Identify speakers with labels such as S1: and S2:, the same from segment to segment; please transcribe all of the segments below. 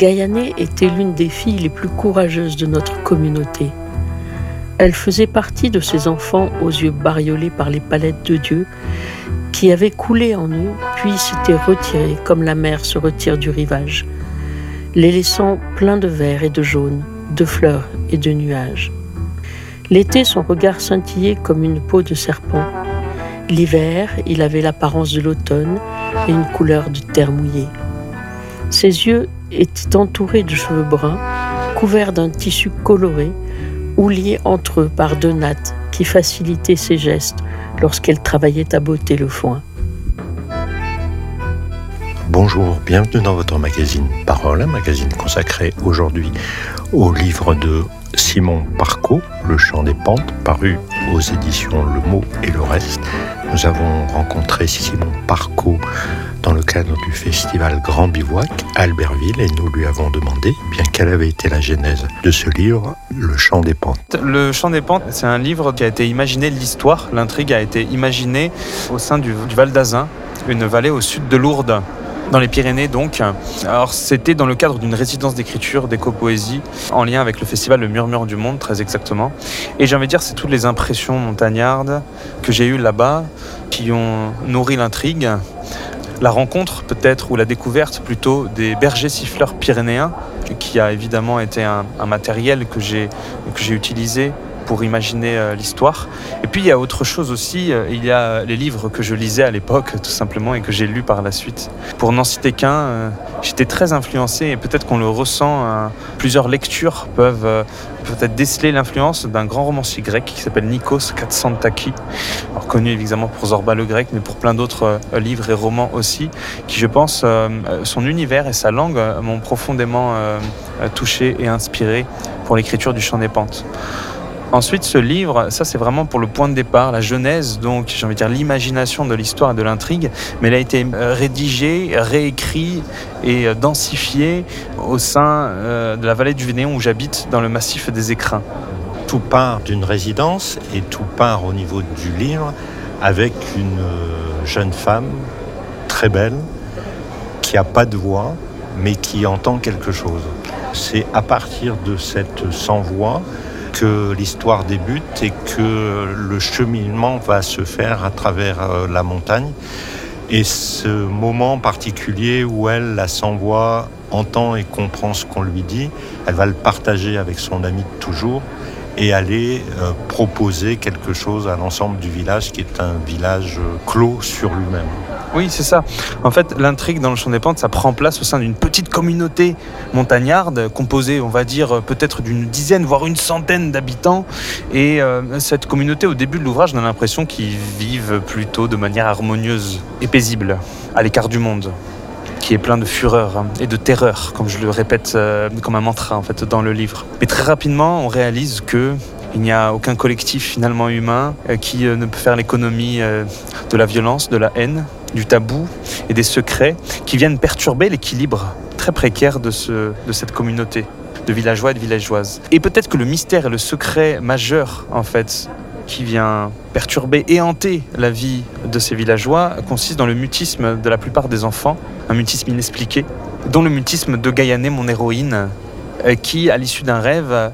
S1: Gaïané était l'une des filles les plus courageuses de notre communauté. Elle faisait partie de ces enfants aux yeux bariolés par les palettes de Dieu qui avaient coulé en eux puis s'étaient retirés comme la mer se retire du rivage, les laissant pleins de vert et de jaune, de fleurs et de nuages. L'été, son regard scintillait comme une peau de serpent. L'hiver, il avait l'apparence de l'automne et une couleur de terre mouillée. Ses yeux étaient entourés de cheveux bruns, couverts d'un tissu coloré ou liés entre eux par deux nattes qui facilitaient ses gestes lorsqu'elle travaillait à botter le foin.
S2: Bonjour, bienvenue dans votre magazine Parole, un magazine consacré aujourd'hui au livre de Simon Parcot, Le Chant des Pentes, paru aux éditions Le Mot et le Reste. Nous avons rencontré Simon Parcot dans le cadre du festival Grand Bivouac à Albertville et nous lui avons demandé quelle avait été la genèse de ce livre, Le Chant des Pentes.
S3: Le Chant des Pentes, c'est un livre qui a été imaginé, l'histoire, l'intrigue a été imaginée au sein du Val d'Azun, une vallée au sud de Lourdes. Dans les Pyrénées donc. Alors c'était dans le cadre d'une résidence d'écriture, d'éco-poésie, en lien avec le festival Le Murmure du Monde, très exactement. Et j'ai envie de dire, c'est toutes les impressions montagnardes que j'ai eues là-bas, qui ont nourri l'intrigue. La rencontre peut-être, ou la découverte plutôt, des bergers siffleurs pyrénéens, qui a évidemment été un matériel que j'ai utilisé pour imaginer l'histoire. Et puis il y a autre chose aussi, il y a les livres que je lisais à l'époque tout simplement et que j'ai lus par la suite. Pour n'en citer qu'un, j'étais très influencé et peut-être qu'on le ressent, plusieurs lectures peuvent peut-être déceler l'influence d'un grand romancier grec qui s'appelle Nikos Katsantakis, alors connu évidemment pour Zorba le Grec, mais pour plein d'autres livres et romans aussi, qui je pense, son univers et sa langue m'ont profondément touché et inspiré pour l'écriture du Chant des Pentes. Ensuite, ce livre, ça c'est vraiment pour le point de départ, la genèse, donc j'ai envie de dire l'imagination de l'histoire et de l'intrigue, mais elle a été rédigée, réécrit et densifié au sein de la vallée du Vénéon où j'habite, dans le massif des Écrins.
S2: Tout part d'une résidence et tout part au niveau du livre avec une jeune femme très belle qui n'a pas de voix mais qui entend quelque chose. C'est à partir de cette sans-voix que l'histoire débute et que le cheminement va se faire à travers la montagne. Et ce moment particulier où elle, la sans-voix, entend et comprend ce qu'on lui dit, elle va le partager avec son ami de toujours et aller proposer quelque chose à l'ensemble du village qui est un village clos sur lui-même.
S3: Oui, c'est ça. En fait, l'intrigue dans le Chant des Pentes, ça prend place au sein d'une petite communauté montagnarde, composée, on va dire, peut-être d'une dizaine, voire une centaine d'habitants. Et cette communauté, au début de l'ouvrage, on a l'impression qu'ils vivent plutôt de manière harmonieuse et paisible, à l'écart du monde, qui est plein de fureur et de terreur, comme je le répète comme un mantra en fait dans le livre. Mais très rapidement, on réalise que il n'y a aucun collectif finalement humain qui ne peut faire l'économie de la violence, de la haine, du tabou et des secrets qui viennent perturber l'équilibre très précaire de cette communauté de villageois et de villageoises. Et peut-être que le mystère et le secret majeur en fait qui vient perturber et hanter la vie de ces villageois consiste dans le mutisme de la plupart des enfants, un mutisme inexpliqué, dont le mutisme de Gaïané, mon héroïne, qui, à l'issue d'un rêve,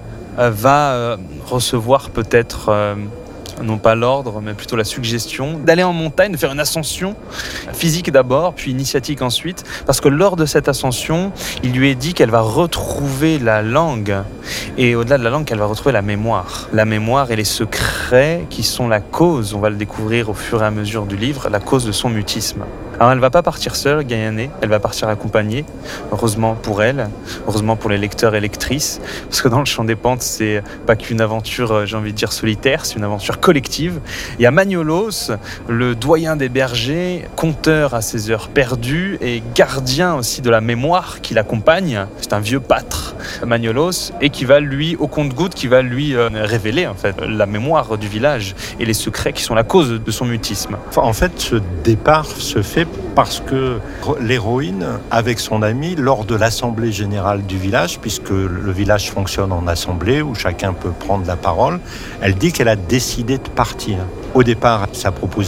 S3: va recevoir peut-être, non pas l'ordre, mais plutôt la suggestion d'aller en montagne, de faire une ascension physique d'abord, puis initiatique ensuite, parce que lors de cette ascension, il lui est dit qu'elle va retrouver la langue, et au-delà de la langue, qu'elle va retrouver la mémoire et les secrets qui sont la cause, on va le découvrir au fur et à mesure du livre, la cause de son mutisme. Alors elle ne va pas partir seule, Gaïané, elle va partir accompagnée, heureusement pour elle, heureusement pour les lecteurs et lectrices, parce que dans le Chant des Pentes, c'est pas qu'une aventure, j'ai envie de dire solitaire, c'est une aventure collective. Il y a Magnolos, le doyen des bergers, conteur à ses heures perdues et gardien aussi de la mémoire qui l'accompagne. C'est un vieux pâtre, Magnolos, et qui va lui, au compte-gouttes, qui va lui révéler en fait la mémoire du village et les secrets qui sont la cause de son mutisme.
S2: En fait, ce départ se fait parce que l'héroïne, avec son ami, lors de l'assemblée générale du village, puisque le village fonctionne en assemblée où chacun peut prendre la parole, elle dit qu'elle a décidé de partir. Au départ, sa proposition